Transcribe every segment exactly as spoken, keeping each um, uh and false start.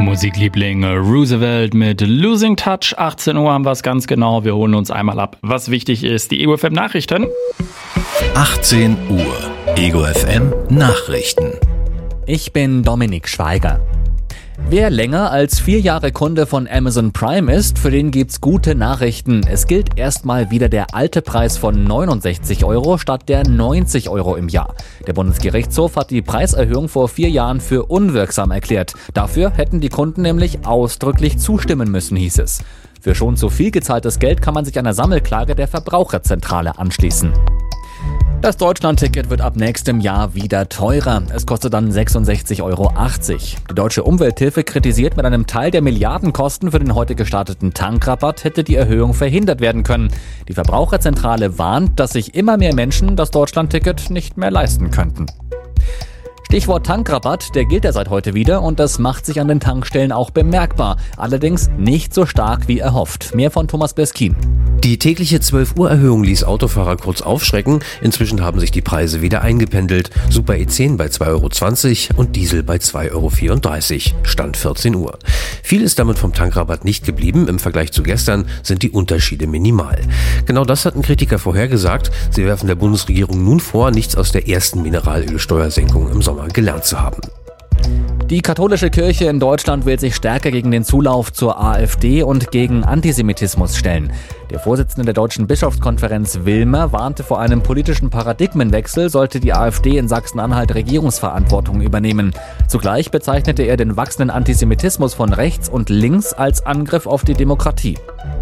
Musikliebling Roosevelt mit Losing Touch. achtzehn Uhr haben wir es ganz genau. Wir holen uns einmal ab, was wichtig ist. Die Ego F M Nachrichten. achtzehn Uhr. Ego F M Nachrichten. Ich bin Dominik Schweiger. Wer länger als vier Jahre Kunde von Amazon Prime ist, für den gibt's gute Nachrichten. Es gilt erstmal wieder der alte Preis von neunundsechzig Euro statt der neunzig Euro im Jahr. Der Bundesgerichtshof hat die Preiserhöhung vor vier Jahren für unwirksam erklärt. Dafür hätten die Kunden nämlich ausdrücklich zustimmen müssen, hieß es. Für schon zu viel gezahltes Geld kann man sich einer Sammelklage der Verbraucherzentrale anschließen. Das Deutschland-Ticket wird ab nächstem Jahr wieder teurer. Es kostet dann sechsundsechzig Euro achtzig. Die Deutsche Umwelthilfe kritisiert, mit einem Teil der Milliardenkosten für den heute gestarteten Tankrabatt hätte die Erhöhung verhindert werden können. Die Verbraucherzentrale warnt, dass sich immer mehr Menschen das Deutschland-Ticket nicht mehr leisten könnten. Stichwort Tankrabatt, der gilt ja seit heute wieder und das macht sich an den Tankstellen auch bemerkbar. Allerdings nicht so stark wie erhofft. Mehr von Thomas Beskin. Die tägliche zwölf Uhr Erhöhung ließ Autofahrer kurz aufschrecken. Inzwischen haben sich die Preise wieder eingependelt. Super E zehn bei zwei Euro zwanzig und Diesel bei zwei Euro vierunddreißig. Stand vierzehn Uhr. Viel ist damit vom Tankrabatt nicht geblieben. Im Vergleich zu gestern sind die Unterschiede minimal. Genau das hatten Kritiker vorhergesagt. Sie werfen der Bundesregierung nun vor, nichts aus der ersten Mineralölsteuersenkung im Sommer gelernt zu haben. Die katholische Kirche in Deutschland will sich stärker gegen den Zulauf zur AfD und gegen Antisemitismus stellen. Der Vorsitzende der Deutschen Bischofskonferenz Wilmer warnte vor einem politischen Paradigmenwechsel, sollte die AfD in Sachsen-Anhalt Regierungsverantwortung übernehmen. Zugleich bezeichnete er den wachsenden Antisemitismus von rechts und links als Angriff auf die Demokratie.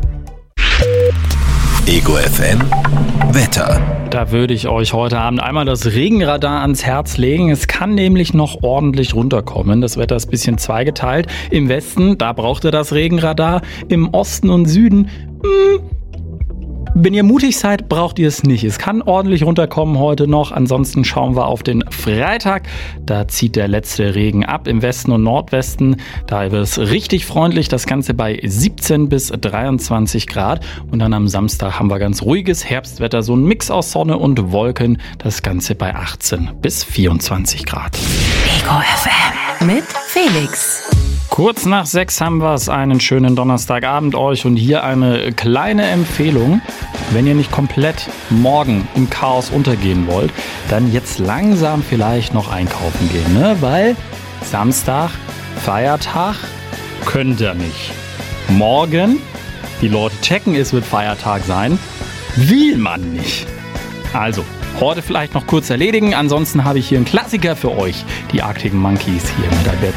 Ego F M Wetter. Da würde ich euch heute Abend einmal das Regenradar ans Herz legen. Es kann nämlich noch ordentlich runterkommen. Das Wetter ist ein bisschen zweigeteilt. Im Westen, da braucht ihr das Regenradar. Im Osten und Süden, mh, wenn ihr mutig seid, braucht ihr es nicht. Es kann ordentlich runterkommen heute noch. Ansonsten schauen wir auf den Freitag. Da zieht der letzte Regen ab im Westen und Nordwesten. Da wird es richtig freundlich. Das Ganze bei siebzehn bis dreiundzwanzig Grad. Und dann am Samstag haben wir ganz ruhiges Herbstwetter. So ein Mix aus Sonne und Wolken. Das Ganze bei achtzehn bis vierundzwanzig Grad. Ego F M mit Felix. Kurz nach sechs haben wir es. Einen schönen Donnerstagabend euch. Und hier eine kleine Empfehlung. Wenn ihr nicht komplett morgen im Chaos untergehen wollt, dann jetzt langsam vielleicht noch einkaufen gehen, ne? Weil Samstag, Feiertag, könnt ihr nicht. Morgen, die Leute checken, es wird Feiertag sein, will man nicht. Also, heute vielleicht noch kurz erledigen. Ansonsten habe ich hier einen Klassiker für euch. Die Arctic Monkeys hier mit Albert